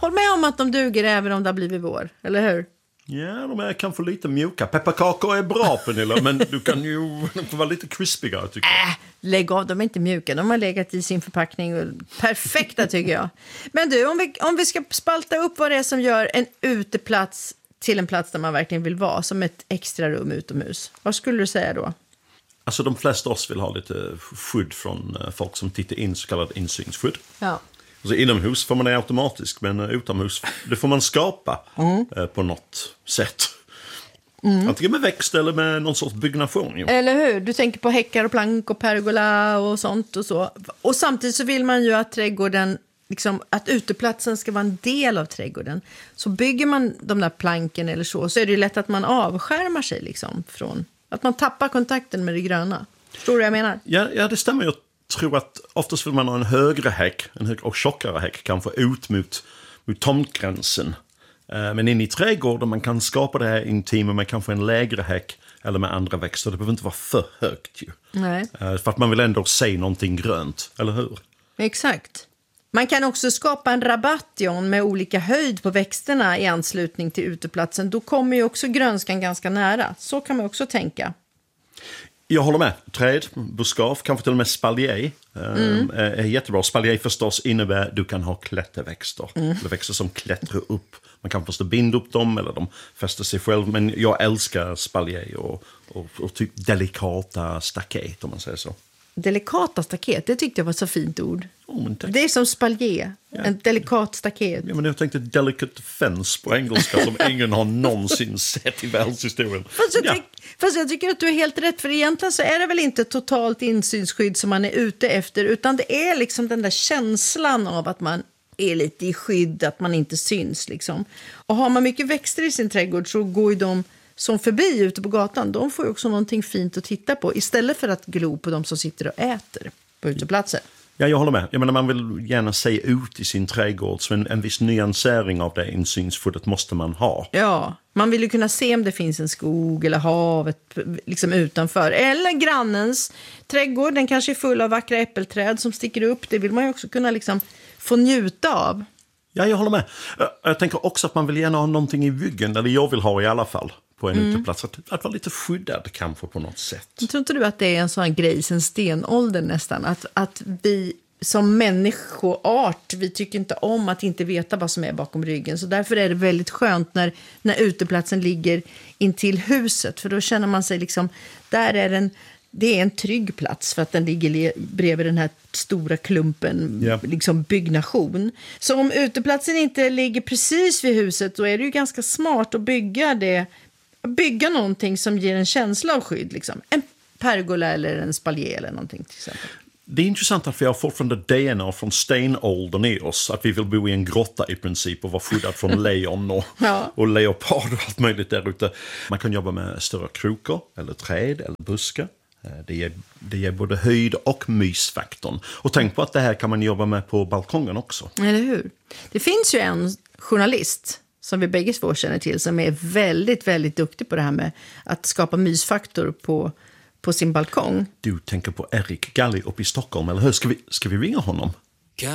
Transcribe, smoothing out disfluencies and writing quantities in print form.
håll med om att de duger även om det har blivit vår, eller hur? Ja, de är kanske lite mjuka. Pepparkakor är bra, Pernilla, men du kan ju få vara lite crispigare, tycker jag. Lägg av, de är inte mjuka. De har legat i sin förpackning. Perfekta, tycker jag. Men du, om vi ska spalta upp vad det är som gör en uteplats till en plats där man verkligen vill vara, som ett extra rum utomhus. Vad skulle du säga då? Alltså de flesta av oss vill ha lite skydd från folk som tittar in, så kallad insynsskydd. Ja. Alltså inomhus får man det automatiskt, men utomhus det får man skapa på något sätt. Antingen med växt eller med någon sorts byggnation. Jo. Eller hur? Du tänker på häckar och plank och pergola och sånt och så. Och samtidigt så vill man ju att trädgården, liksom, att uteplatsen ska vara en del av trädgården. Så bygger man de där planken eller så är det ju lätt att man avskärmar sig liksom från, att man tappar kontakten med det gröna. Förstår du vad jag menar? Ja, det stämmer. Jag tror att oftast vill man ha en högre häck, och tjockare häck, kanske ut mot tomtgränsen. Men in i trädgården man kan skapa det här intima med kanske en lägre häck eller med andra växter. Det behöver inte vara för högt ju. Nej. För att man vill ändå se någonting grönt, eller hur? Exakt. Man kan också skapa en rabatt, John, med olika höjd på växterna i anslutning till uteplatsen. Då kommer ju också grönskan ganska nära. Så kan man också tänka. Jag håller med. Träd, buskaf, kanske till och med spalier är jättebra. Spalier förstås innebär att du kan ha klätterväxter. Eller växter som klättrar upp. Man kan förstås binda upp dem eller de fäster sig själv. Men jag älskar spalier och typ delikata staket, om man säger så. Delikata staket, det tyckte jag var så fint ord. Det är som spalier, en delikat staket. Ja, men jag tänkte delicate fence på engelska som ingen har någonsin sett i världshistorien. Fast jag tycker att du är helt rätt, för egentligen så är det väl inte totalt insynsskydd som man är ute efter, utan det är liksom den där känslan av att man är lite i skydd, att man inte syns liksom. Och har man mycket växter i sin trädgård så går ju de som förbi ute på gatan, de får ju också någonting fint att titta på istället för att glo på de som sitter och äter på uteplatser. Ja, jag håller med. Jag menar, man vill gärna se ut i sin trädgård, så en viss nyansering av det insynsskyddet måste man ha. Ja, man vill ju kunna se om det finns en skog eller havet liksom utanför. Eller grannens trädgård, den kanske är full av vackra äppelträd som sticker upp. Det vill man ju också kunna liksom få njuta av. Ja, jag håller med. Jag tänker också att man vill gärna ha någonting i byggen, eller jag vill ha i alla fall, på en uteplats. Att vara lite skyddad kanske på något sätt. Tror inte du att det är en sån grej sen stenåldern nästan? Att vi som människoart, vi tycker inte om att inte veta vad som är bakom ryggen. Så därför är det väldigt skönt när uteplatsen ligger intill huset. För då känner man sig liksom, där är det är en trygg plats för att den ligger bredvid den här stora klumpen liksom byggnation. Så om uteplatsen inte ligger precis vid huset, då är det ju ganska smart att bygga någonting som ger en känsla av skydd. Liksom. En pergola eller en spalier eller någonting till exempel. Det är intressant att vi har fortfarande DNA från stenåldern i oss. Att vi vill bo i en grotta i princip och vara skyddad från lejon och leopard och allt möjligt där ute. Man kan jobba med större krokar eller träd eller buskar. Det ger både höjd och mysfaktorn. Och tänk på att det här kan man jobba med på balkongen också. Eller hur? Det finns ju en journalist som vi bägge två känner till som är väldigt, väldigt duktig på det här med att skapa mysfaktor på sin balkong. Du tänker på Erik Galli uppe i Stockholm, eller hur? Ska vi ringa honom?